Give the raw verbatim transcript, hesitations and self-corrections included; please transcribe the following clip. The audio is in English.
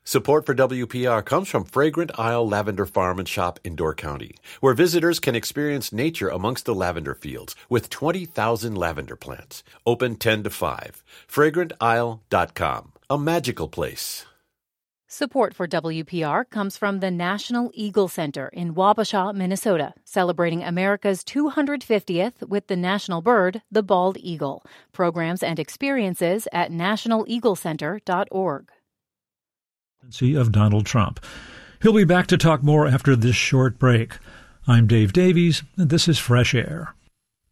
Support for W P R comes from Fragrant Isle Lavender Farm and Shop in Door County, where visitors can experience nature amongst the lavender fields with twenty thousand lavender plants. Open ten to five. fragrant isle dot com. A magical place. Support for W P R comes from the National Eagle Center in Wabasha, Minnesota, celebrating America's two hundred fiftieth with the national bird, the bald eagle. Programs and experiences at national eagle center dot org. Of Donald Trump. He'll be back to talk more after this short break. I'm Dave Davies, and this is Fresh Air.